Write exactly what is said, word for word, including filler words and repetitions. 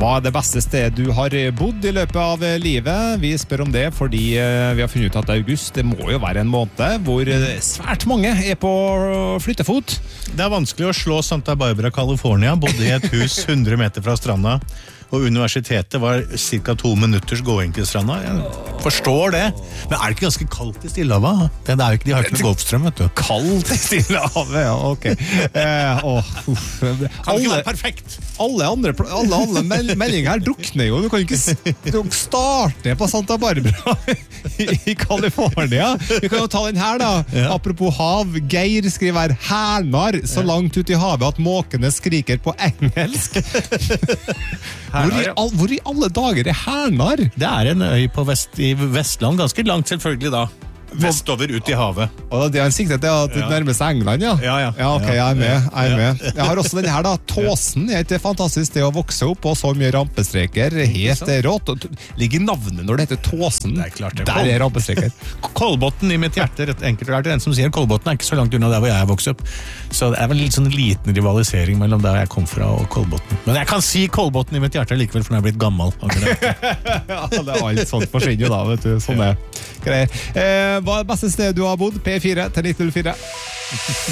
Hva er det beste stedet du har bodd i løpet av livet? Vi spør om det fordi vi har funnet ut at august, det må jo være en måned hvor svært mange er på flyttefot. Det er vanskelig å slå Santa Barbara, California. Bodde i et hus hundre meter fra stranda, og universitetet var cirka to minutters gåing til stranda. Jeg forstår det. Men er det ikke ganske kaldt i Stillehavet? Det er jo ikke, de har ikke noe golfstrøm, vet du. Kaldt i Stillehavet, ja, ok. Eh, åh, uff. Kan alle, ikke være perfekt? Alle andre, alle, alle mel meldinger her drukner jo. Du kan ikke starte på Santa Barbara i, i California. Vi kan jo ta den her da. Ja. Apropos hav, Geir skriver her, Hernar, så ja. Langt ut i havet at måkene skriker på engelsk. Hvor i, all, hvor i alle dager er Hernar? Det er en øy på vest, i Vestland, ganske langt selvfølgelig da. Vestover ut i havet. Og det er en siktet til at det nærmer seg England, ja? Ja, ja. Ja, ok, jeg er med, jeg er med. Jeg har også denne her da, Tåsen er et fantastisk sted å vokse opp, og så mye rampestreker, helt rått. Ligger navnet når det heter Tåsen? Det er klart det. Der er rampestreker. Kolbotn i mitt hjerte, rett enkelt og klart, en som sier Kolbotn er ikke så langt unna der hvor jeg vokste opp. Så det er vel litt sånn liten rivalisering mellom der jeg kom fra og Kolbotn. Men jeg kan si Kolbotn i mitt hjerte likevel, for når jeg er blitt gammel. Ja, det er alt sånt forsvinner jo da, vet du. Sånn er greier. Eh, hva er det beste stedet du har bodd? P fire til nitten null fire.